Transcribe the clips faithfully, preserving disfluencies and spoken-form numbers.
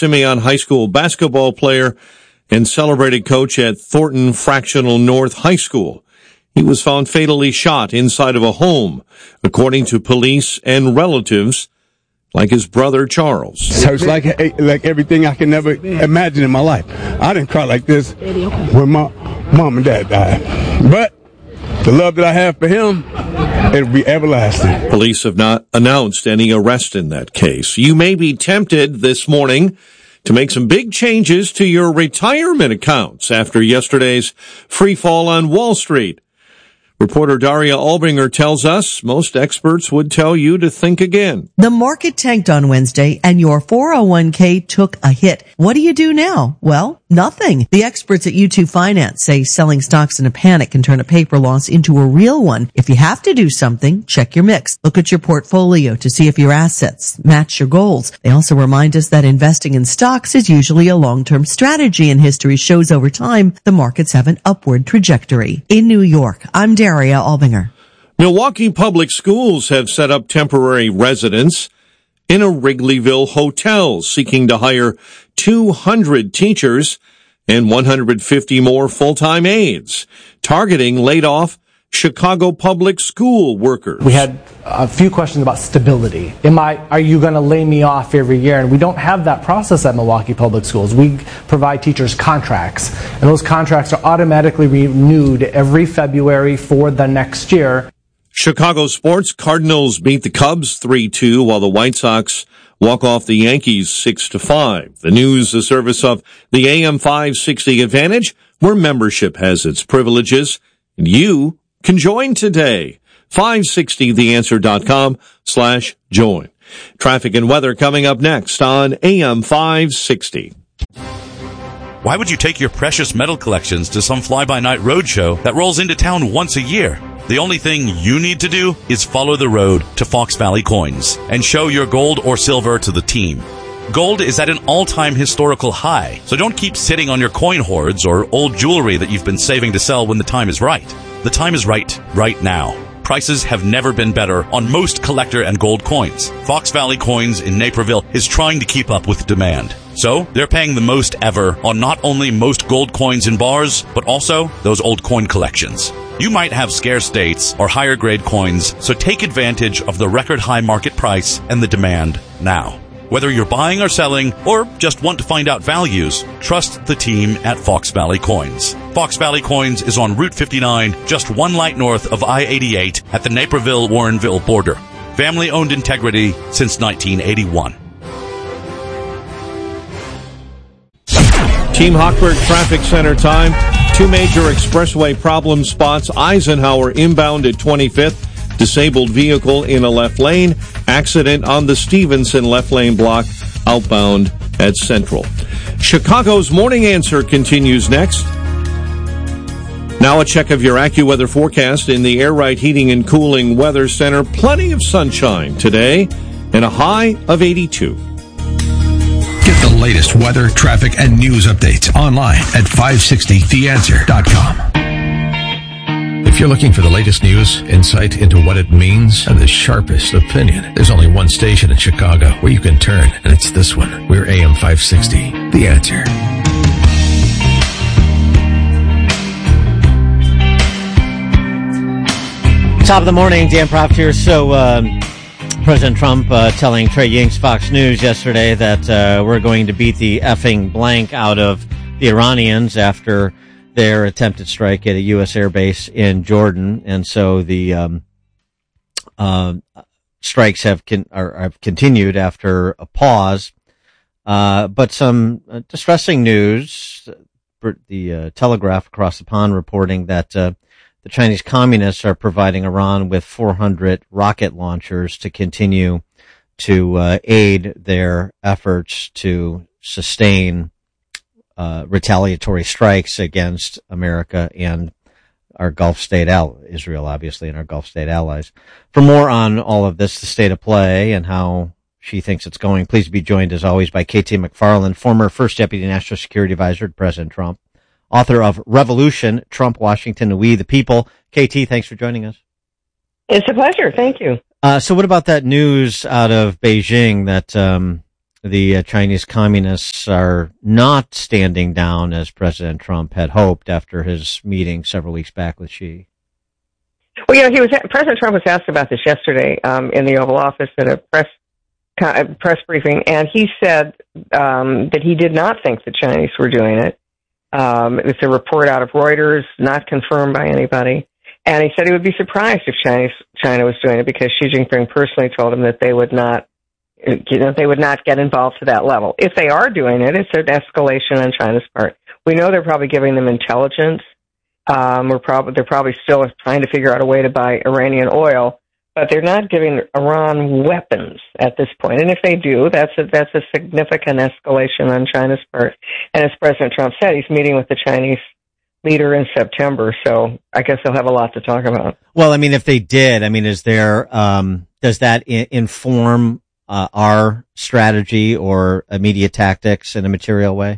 Simeon High School basketball player and celebrated coach at Thornton Fractional North High School. He was found fatally shot inside of a home, according to police and relatives, like his brother Charles. It hurts like like everything I can never imagine in my life. I didn't cry like this when my mom and dad died. But the love that I have for him, it'll be everlasting. Police have not announced any arrest in that case. You may be tempted this morning to make some big changes to your retirement accounts after yesterday's free fall on Wall Street. Reporter Daria Albinger tells us most experts would tell you to think again. The market tanked on Wednesday and your four oh one k took a hit. What do you do now? Well, nothing. The experts at U two Finance say selling stocks in a panic can turn a paper loss into a real one. If you have to do something, check your mix. Look at your portfolio to see if your assets match your goals. They also remind us that investing in stocks is usually a long-term strategy, and history shows over time the markets have an upward trajectory. In New York, I'm Daria Albinger. Milwaukee Public Schools have set up temporary residence in a Wrigleyville hotel, seeking to hire two hundred teachers and one hundred fifty more full-time aides, targeting laid-off Chicago public school workers. We had a few questions about stability. Am I, are you going to lay me off every year? And we don't have that process at Milwaukee Public Schools. We provide teachers contracts, and those contracts are automatically renewed every February for the next year. Chicago sports, Cardinals beat the Cubs three two, while the White Sox walk off the Yankees six to five. The news, the service of the A M five sixty Advantage, where membership has its privileges, and you can join today. five sixty the answer dot com slash join. Traffic and weather coming up next on A M five sixty. Why would you take your precious metal collections to some fly-by-night roadshow that rolls into town once a year? The only thing you need to do is follow the road to Fox Valley Coins and show your gold or silver to the team. Gold is at an all-time historical high, so don't keep sitting on your coin hoards or old jewelry that you've been saving to sell when the time is right. The time is right, right now. Prices have never been better on most collector and gold coins. Fox Valley Coins in Naperville is trying to keep up with demand. So, they're paying the most ever on not only most gold coins in bars, but also those old coin collections. You might have scarce dates or higher grade coins, so take advantage of the record high market price and the demand now. Whether you're buying or selling, or just want to find out values, trust the team at Fox Valley Coins. Fox Valley Coins is on Route fifty-nine, just one light north of I eighty-eight at the Naperville-Warrenville border. Family-owned integrity since nineteen eighty-one. Team Hochberg Traffic Center time. Two major expressway problem spots. Eisenhower inbound at twenty-fifth. Disabled vehicle in a left lane. Accident on the Stevenson left lane block outbound at Central. Chicago's Morning Answer continues next. Now a check of your AccuWeather forecast in the Air Right Heating and Cooling Weather Center. Plenty of sunshine today and a high of eighty-two. Get the latest weather, traffic, and news updates online at five sixty the answer dot com. If you're looking for the latest news, insight into what it means, and the sharpest opinion, there's only one station in Chicago where you can turn, and it's this one. We're A M five sixty, The Answer. Top of the morning, Dan Proft here. So, um, President Trump uh, telling Trey Ying's Fox News yesterday that uh, we're going to beat the effing blank out of the Iranians after their attempted strike at a U S airbase in Jordan. And so the um, uh, strikes have con- are, have continued after a pause. Uh, but some uh, distressing news. The uh, Telegraph across the pond reporting that uh, the Chinese communists are providing Iran with four hundred rocket launchers to continue to uh, aid their efforts to sustain uh, retaliatory strikes against America and our Gulf state al- Israel, obviously, and our Gulf state allies. For more on all of this, the state of play and how she thinks it's going, please be joined, as always, by K T McFarland, former First Deputy National Security Advisor to President Trump, author of Revolution, Trump, Washington, and We the People. K T, thanks for joining us. It's a pleasure. Thank you. Uh, so what about that news out of Beijing that um, the uh, Chinese communists are not standing down as President Trump had hoped after his meeting several weeks back with Xi. Well, you know, he was President Trump was asked about this yesterday um, in the Oval Office at a press uh, press briefing, and he said um, that he did not think the Chinese were doing it. Um, it's a report out of Reuters, not confirmed by anybody. And he said he would be surprised if Chinese, China was doing it because Xi Jinping personally told him that they would not, you know, they would not get involved to that level. If they are doing it, it's an escalation on China's part. We know they're probably giving them intelligence. Um, we're probably they're probably still trying to figure out a way to buy Iranian oil, but they're not giving Iran weapons at this point. And if they do, that's a, that's a significant escalation on China's part. And as President Trump said, he's meeting with the Chinese leader in September, so I guess they'll have a lot to talk about. Well, I mean, if they did, I mean, is there um, does that I- inform uh, our strategy or immediate tactics in a material way?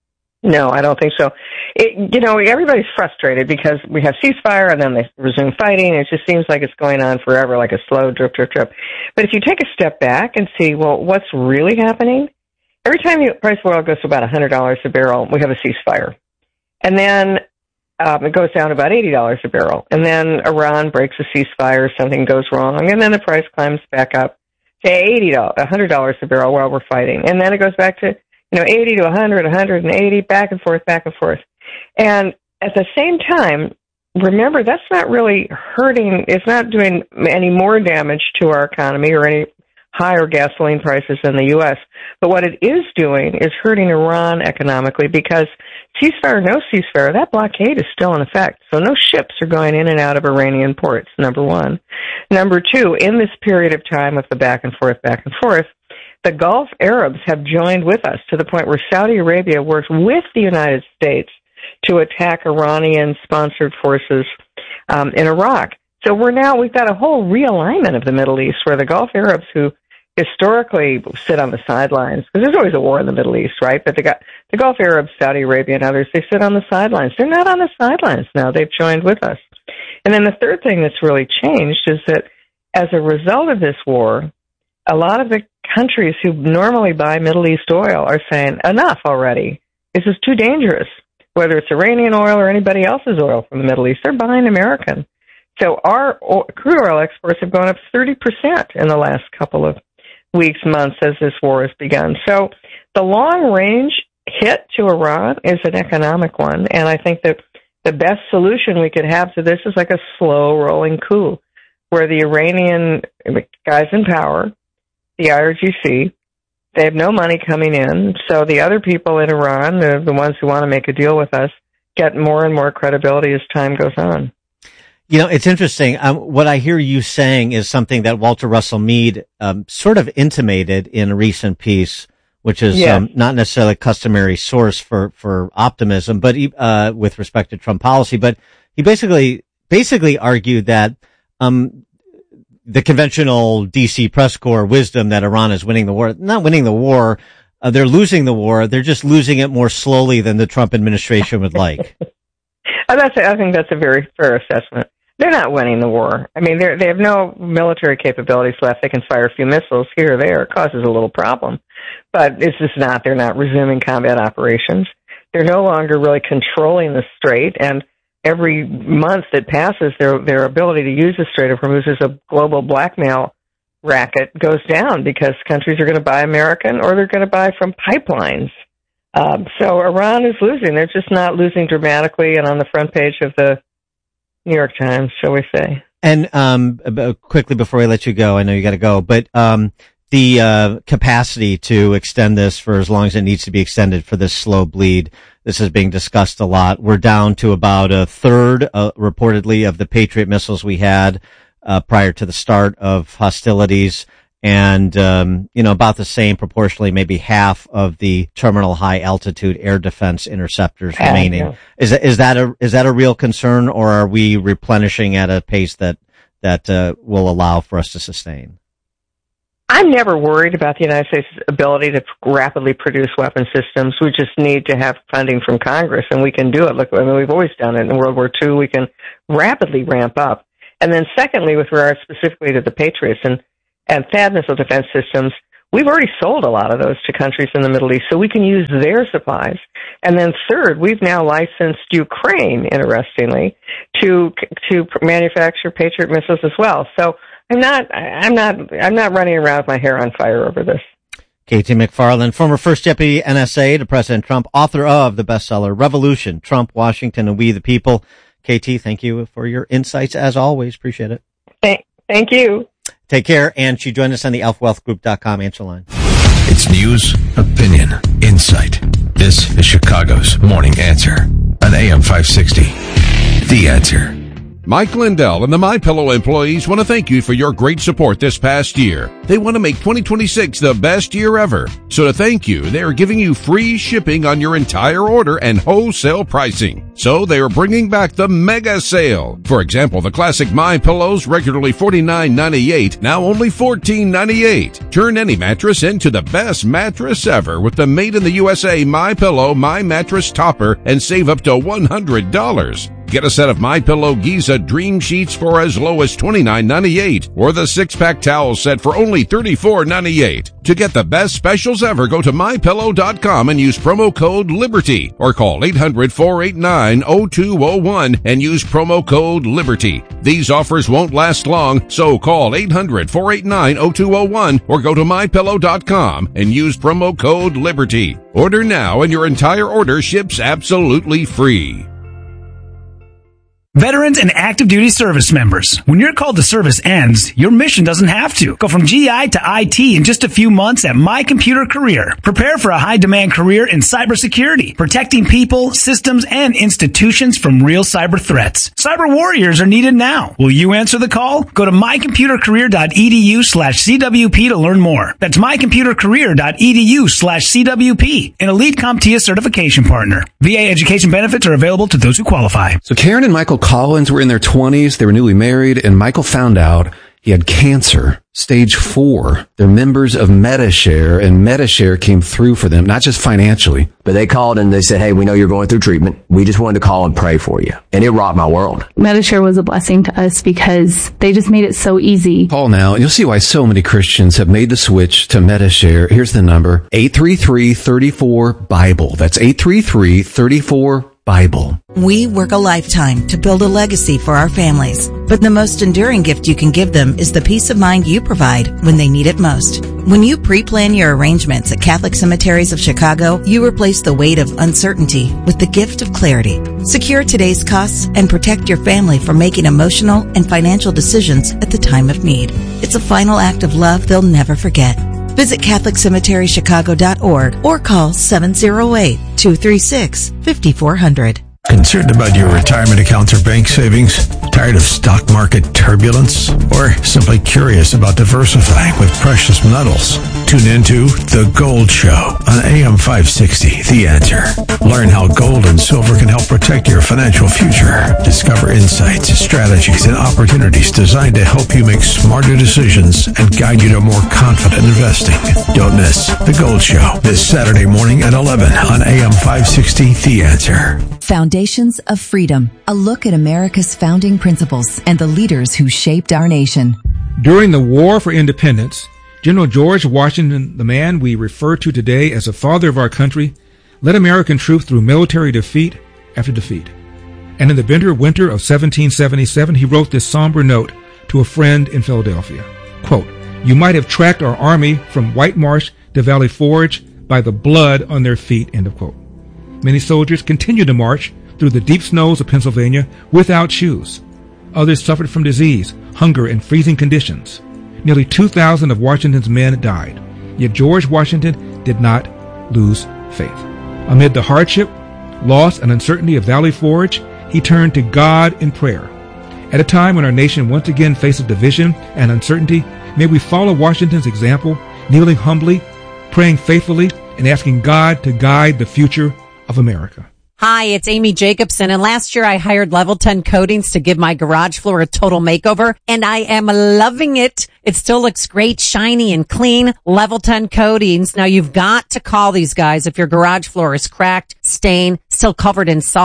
No, I don't think so. It, you know, everybody's frustrated because we have ceasefire and then they resume fighting. It just seems like it's going on forever, like a slow drip, drip, drip. But if you take a step back and see, well, what's really happening? Every time the price of oil goes to about one hundred dollars a barrel, we have a ceasefire. And then um, it goes down to about eighty dollars a barrel. And then Iran breaks a ceasefire, something goes wrong, and then the price climbs back up to eighty dollars, one hundred dollars a barrel while we're fighting. And then it goes back to You know, eighty to one hundred, one hundred eighty, back and forth, back and forth. And at the same time, remember, that's not really hurting, it's not doing any more damage to our economy or any higher gasoline prices in the U S. But what it is doing is hurting Iran economically because ceasefire, no ceasefire, that blockade is still in effect. So no ships are going in and out of Iranian ports, number one. Number two, in this period of time of the back and forth, back and forth, the Gulf Arabs have joined with us to the point where Saudi Arabia works with the United States to attack Iranian-sponsored forces um, in Iraq. So we're now, we've got a whole realignment of the Middle East where the Gulf Arabs, who historically sit on the sidelines, because there's always a war in the Middle East, right? But the, the Gulf Arabs, Saudi Arabia, and others, they sit on the sidelines. They're not on the sidelines now. They've joined with us. And then the third thing that's really changed is that as a result of this war, a lot of the countries who normally buy Middle East oil are saying, enough already. This is too dangerous. Whether it's Iranian oil or anybody else's oil from the Middle East, they're buying American. So our o- crude oil exports have gone up thirty percent in the last couple of weeks, months as this war has begun. So the long-range hit to Iran is an economic one, and I think that the best solution we could have to this is like a slow-rolling coup, where the Iranian guys in power, the I R G C, they have no money coming in, so the other people in Iran, the, the ones who want to make a deal with us, get more and more credibility as time goes on. You know, it's interesting. Um, what I hear you saying is something that Walter Russell Mead um, sort of intimated in a recent piece, which is yes. um, not necessarily a customary source for, for optimism, but uh, with respect to Trump policy. But he basically basically argued that um, the conventional D C press corps wisdom that Iran is winning the war, not winning the war, uh, they're losing the war. They're just losing it more slowly than the Trump administration would like. that's a, I think that's a very fair assessment. They're not winning the war. I mean, they they have no military capabilities left. They can fire a few missiles here or there. It causes a little problem. But it's just not, they're not resuming combat operations. They're no longer really controlling the strait, and every month that passes, their their ability to use the Strait of Hormuz as a global blackmail racket goes down because countries are going to buy American or they're going to buy from pipelines. Um, so Iran is losing. They're just not losing dramatically and on the front page of the New York Times, shall we say. And um, quickly before I let you go, I know you got to go, but um, the uh, capacity to extend this for as long as it needs to be extended for this slow bleed, this is being discussed a lot. We're down to about a third, uh, reportedly, of the Patriot missiles we had uh, prior to the start of hostilities, and um, you know, about the same proportionally, maybe half of the terminal high altitude air defense interceptors uh, remaining. Yeah. Is that is that a is that a real concern, or are we replenishing at a pace that that uh, will allow for us to sustain? I'm never worried about the United States' ability to rapidly produce weapon systems. We just need to have funding from Congress, and we can do it. Look, I mean, we've always done it. In World War Two, we can rapidly ramp up. And then secondly, with regard specifically to the Patriots and, and THAAD missile defense systems, we've already sold a lot of those to countries in the Middle East, so we can use their supplies. And then third, we've now licensed Ukraine, interestingly, to to manufacture Patriot missiles as well. So I'm not I'm not I'm not running around with my hair on fire over this. Katie McFarland, former first deputy N S A to President Trump, author of the bestseller Revolution, Trump, Washington, and We the People. Katie, thank you for your insights as always. Appreciate it. Thank, thank you. Take care. And she joined us on the elf wealth group dot com answer line. It's news, opinion, insight. This is Chicago's Morning Answer on A M five sixty. The Answer. Mike Lindell and the MyPillow employees want to thank you for your great support this past year. They want to make twenty twenty-six the best year ever. So to thank you, they are giving you free shipping on your entire order and wholesale pricing. So they are bringing back the mega sale. For example, the classic MyPillows, regularly forty-nine ninety-eight, now only fourteen ninety-eight. Turn any mattress into the best mattress ever with the made in the U S A MyPillow My Mattress Topper and save up to one hundred dollars. Get a set of MyPillow Giza Dream Sheets for as low as twenty-nine ninety-eight, or the six-pack towel set for only thirty-four ninety-eight. To get the best specials ever, go to my pillow dot com and use promo code LIBERTY, or call eight hundred, four eight nine, zero two zero one and use promo code LIBERTY. These offers won't last long, so call eight hundred, four eight nine, zero two zero one or go to my pillow dot com and use promo code LIBERTY. Order now and your entire order ships absolutely free. Veterans and active duty service members, when your call to service ends, your mission doesn't have to. Go from G I to I T in just a few months at My Computer Career. Prepare for a high-demand career in cybersecurity, protecting people, systems, and institutions from real cyber threats. Cyber warriors are needed now. Will you answer the call? Go to my computer career dot e d u slash c w p to learn more. That's my computer career dot e d u slash c w p, an elite CompTIA certification partner. V A education benefits are available to those who qualify. So Karen and Michael Collins were in their twenties. They were newly married, and Michael found out he had cancer, stage four. They're members of MediShare, and MediShare came through for them, not just financially. But they called and they said, hey, we know you're going through treatment. We just wanted to call and pray for you. And it rocked my world. MediShare was a blessing to us because they just made it so easy. Call now, and you'll see why so many Christians have made the switch to MediShare. Here's the number, eight three three, three four, BIBLE. That's eight three three, three four, BIBLE. We work a lifetime to build a legacy for our families, but the most enduring gift you can give them is the peace of mind you provide when they need it most. When you pre-plan your arrangements at Catholic Cemeteries of Chicago, you replace the weight of uncertainty with the gift of clarity. Secure today's costs and protect your family from making emotional and financial decisions at the time of need. It's a final act of love they'll never forget. Visit Catholic Cemetery Chicago dot org or call seven oh eight, two three six, five four zero zero. Concerned about your retirement accounts or bank savings? Tired of stock market turbulence? Or simply curious about diversifying with precious metals? Tune into The Gold Show on A M five sixty, The Answer. Learn how gold and silver can help protect your financial future. Discover insights, strategies, and opportunities designed to help you make smarter decisions and guide you to more confident investing. Don't miss The Gold Show this Saturday morning at eleven on A M five sixty, The Answer. Foundations of Freedom, a look at America's founding principles and the leaders who shaped our nation. During the War for Independence, General George Washington, the man we refer to today as the father of our country, led American troops through military defeat after defeat. And in the bitter winter of seventeen seventy-seven, he wrote this somber note to a friend in Philadelphia. Quote, "You might have tracked our army from White Marsh to Valley Forge by the blood on their feet," end of quote. Many soldiers continued to march through the deep snows of Pennsylvania without shoes. Others suffered from disease, hunger, and freezing conditions. Nearly two thousand of Washington's men died. Yet George Washington did not lose faith. Amid the hardship, loss, and uncertainty of Valley Forge, he turned to God in prayer. At a time when our nation once again faces division and uncertainty, may we follow Washington's example, kneeling humbly, praying faithfully, and asking God to guide the future of America. Hi, it's Amy Jacobson, and last year I hired Level ten Coatings to give my garage floor a total makeover, and I am loving it. It still looks great, shiny and clean. Level ten Coatings. Now you've got to call these guys if your garage floor is cracked, stained, still covered in salt.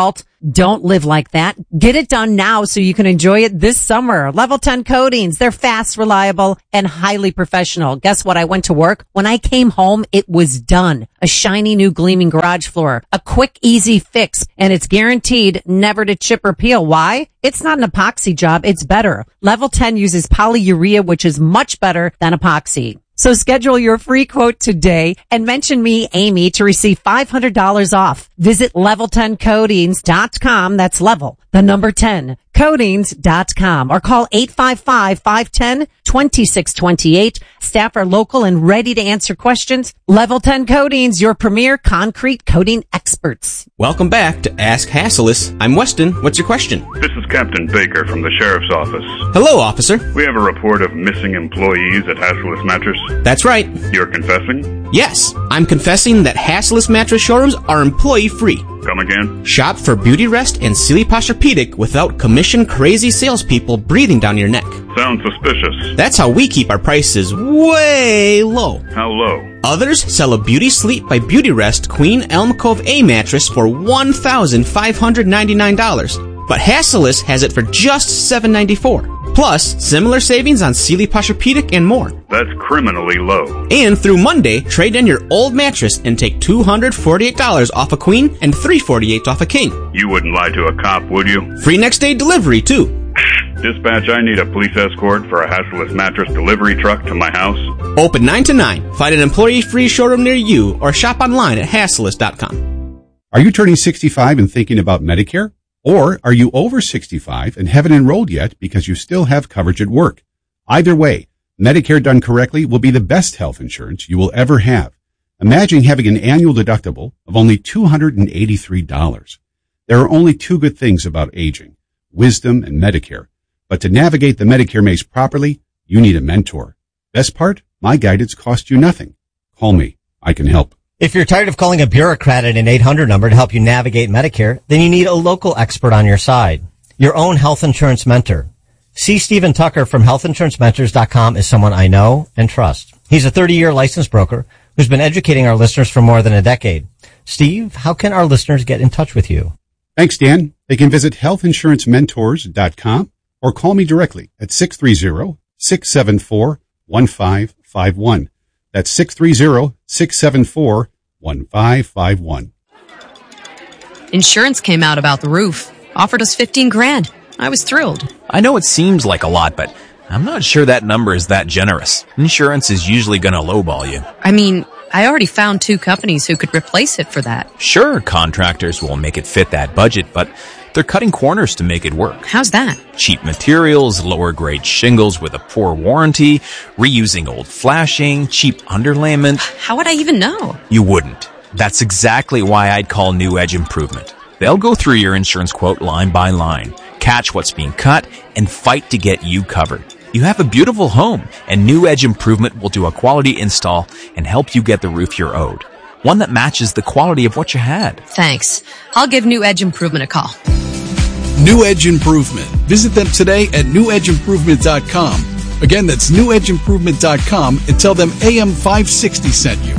Don't live like that. Get it done now so you can enjoy it this summer. Level ten Coatings. They're fast, reliable, and highly professional. Guess what? I went to work. When I came home, it was done. A shiny new gleaming garage floor. A quick, easy fix. And it's guaranteed never to chip or peel. Why? It's not an epoxy job. It's better. Level ten uses polyurea, which is much better than epoxy. So schedule your free quote today and mention me, Amy, to receive five hundred dollars off. Visit level ten coatings dot com. That's level, the number ten, coatings dot com, or call eight five five, five one zero, two six two eight. Staff are local and ready to answer questions. Level ten Coatings, your premier concrete coating experts. Welcome back to Ask Hassleus. I'm Weston. What's your question? This is Captain Baker from the Sheriff's Office. Hello, officer. We have a report of missing employees at Hassleus Mattress. That's right. You're confessing? Yes, I'm confessing that Hassleus Mattress showrooms are employee-free. Come again? Shop for Beauty Rest and Sealy Posturepedic without commission-crazy salespeople breathing down your neck. Sounds suspicious. That's how we keep our prices way low. How low? Others sell a Beauty Sleep by Beauty Rest Queen Elm Cove A mattress for one thousand five hundred ninety-nine dollars. But Hassleus has it for just seven hundred ninety-four dollars. Plus, similar savings on Sealy Posturepedic and more. That's criminally low. And through Monday, trade in your old mattress and take two hundred forty-eight dollars off a queen and three hundred forty-eight dollars off a king. You wouldn't lie to a cop, would you? Free next day delivery, too. Dispatch, I need a police escort for a Hassleus Mattress delivery truck to my house. Open nine to nine. Find an employee-free showroom near you or shop online at hassleus dot com. Are you turning sixty-five and thinking about Medicare? Or are you over sixty-five and haven't enrolled yet because you still have coverage at work? Either way, Medicare done correctly will be the best health insurance you will ever have. Imagine having an annual deductible of only two hundred eighty-three dollars. There are only two good things about aging, wisdom and Medicare. But to navigate the Medicare maze properly, you need a mentor. Best part? My guidance costs you nothing. Call me. I can help. If you're tired of calling a bureaucrat at an eight hundred number to help you navigate Medicare, then you need a local expert on your side. Your own health insurance mentor. C. Stephen Tucker from health insurance mentors dot com is someone I know and trust. He's a thirty-year licensed broker who's been educating our listeners for more than a decade. Steve, how can our listeners get in touch with you? Thanks, Dan. They can visit health insurance mentors dot com or call me directly at six three zero, six seven four, one five five one. That's six three zero, six seven four, one five five one. Insurance came out about the roof. Offered us fifteen grand. I was thrilled. I know it seems like a lot, but I'm not sure that number is that generous. Insurance is usually going to lowball you. I mean, I already found two companies who could replace it for that. Sure, contractors will make it fit that budget, but they're cutting corners to make it work. How's that? Cheap materials, lower grade shingles with a poor warranty, reusing old flashing, cheap underlayment. How would I even know? You wouldn't. That's exactly why I'd call New Edge Improvement. They'll go through your insurance quote line by line, catch what's being cut, and fight to get you covered. You have a beautiful home, and New Edge Improvement will do a quality install and help you get the roof you're owed. One that matches the quality of what you had. Thanks. I'll give New Edge Improvement a call. New Edge Improvement. Visit them today at new edge improvement dot com. Again, that's new edge improvement dot com and tell them A M five sixty sent you.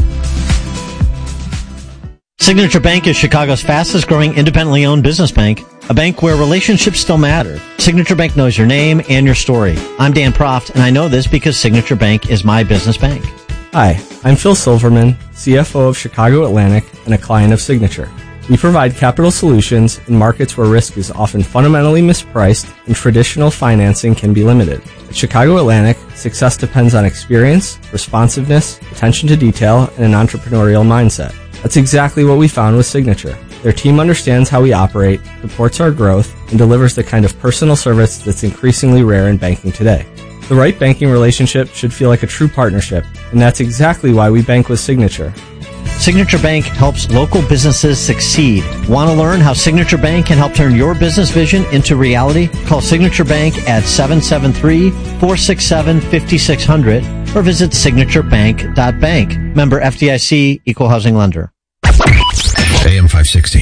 Signature Bank is Chicago's fastest growing independently owned business bank, a bank where relationships still matter. Signature Bank knows your name and your story. I'm Dan Proft, and I know this because Signature Bank is my business bank. Hi, I'm Phil Silverman, C F O of Chicago Atlantic and a client of Signature. We provide capital solutions in markets where risk is often fundamentally mispriced and traditional financing can be limited. At Chicago Atlantic, success depends on experience, responsiveness, attention to detail, and an entrepreneurial mindset. That's exactly what we found with Signature. Their team understands how we operate, supports our growth, and delivers the kind of personal service that's increasingly rare in banking today. The right banking relationship should feel like a true partnership, and that's exactly why we bank with Signature. Signature Bank helps local businesses succeed. Want to learn how Signature Bank can help turn your business vision into reality? Call Signature Bank at seven seven three, four six seven, five six zero zero or visit signature bank dot bank. Member F D I C, Equal Housing Lender. A M five sixty,